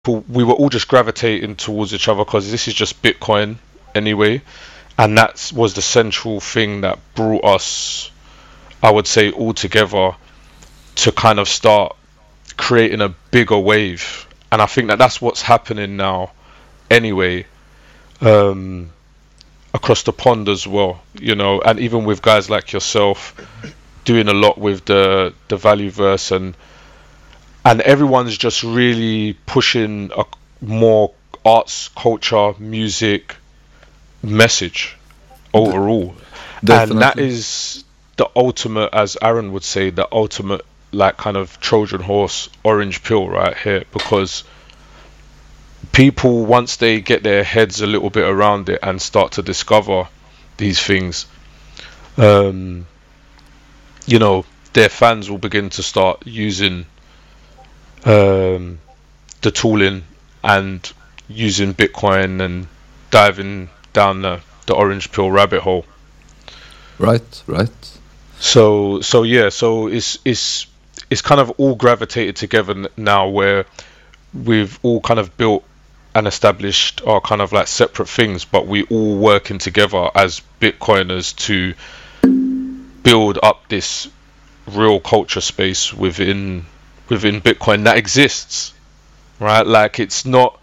we were all just gravitating towards each other because this is just Bitcoin anyway, and that was the central thing that brought us, I would say, all together to kind of start creating a bigger wave. And I think that that's what's happening now anyway, across the pond as well, and even with guys like yourself doing a lot with the value verse, and everyone's just really pushing a more arts, culture, music message overall. Definitely. And that is the ultimate, as Aaron would say, the ultimate like kind of Trojan horse, orange pill right here, because people, once they get their heads a little bit around it and start to discover these things, their fans will begin to start using the tooling and using Bitcoin and diving down the orange pill rabbit hole. Right. So yeah, so it's kind of all gravitated together now, where we've all kind of built and established our kind of like separate things, but we all working together as Bitcoiners to build up this real culture space within Bitcoin that exists, right? Like it's not,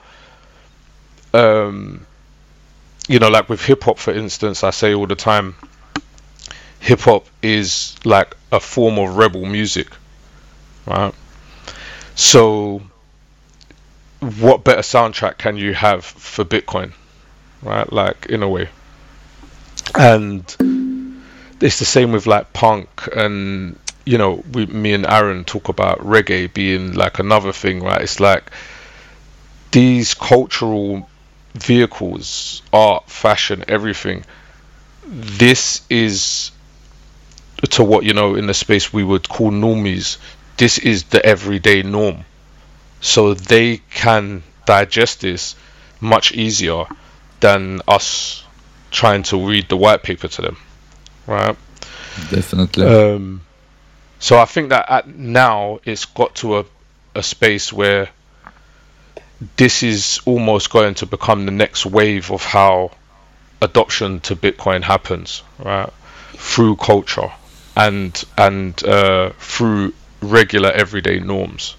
like with hip hop, for instance, I say all the time, hip hop is like a form of rebel music, right? So what better soundtrack can you have for Bitcoin, right? Like in a way. And it's the same with like punk, and me and Aaron talk about reggae being like another thing, right? It's like these cultural vehicles, art, fashion, everything, this is to what in the space we would call normies. This is the everyday norm, so they can digest this much easier than us trying to read the white paper to them, right? Definitely. So I think that now it's got to a space where this is almost going to become the next wave of how adoption to Bitcoin happens, right? Through culture and through regular everyday norms.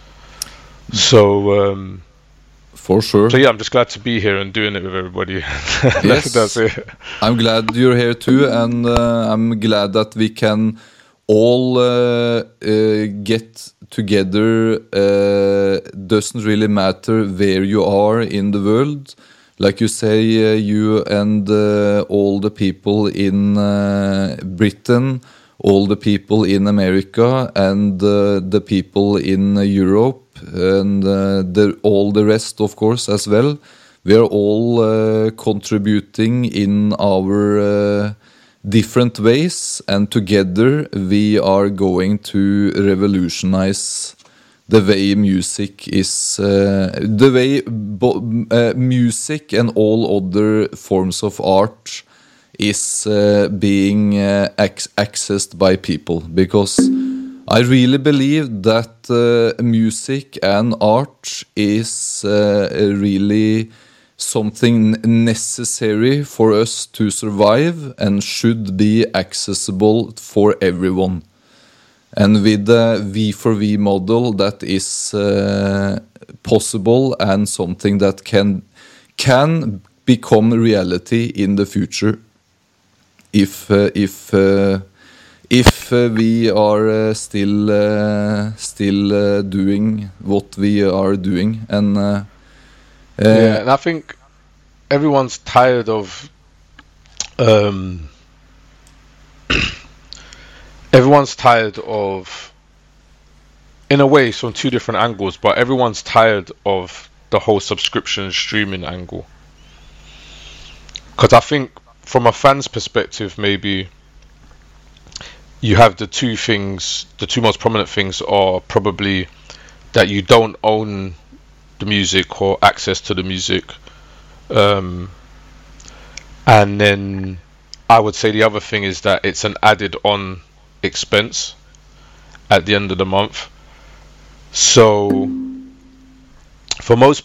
So for sure. So yeah, I'm just glad to be here and doing it with everybody. Yes, that's it. I'm glad you're here too, and I'm glad that we can all get together. Doesn't really matter where you are in the world. Like you say, you and all the people in Britain, all the people in America, and the people in Europe, and all the rest, of course, as well. We are all contributing in our different ways, and together we are going to revolutionize the way music is, the way music and all other forms of art is being accessed by people, because I really believe that music and art is really something necessary for us to survive and should be accessible for everyone. And with the V4V model, that is possible and something that can become reality in the future if we are still doing what we are doing. And yeah, and I think everyone's tired of in a way, it's from two different angles, but everyone's tired of the whole subscription streaming angle. Because I think from a fan's perspective, maybe you have the two most prominent things are probably that you don't own the music or access to the music, and then I would say the other thing is that it's an added on expense at the end of the month. So for most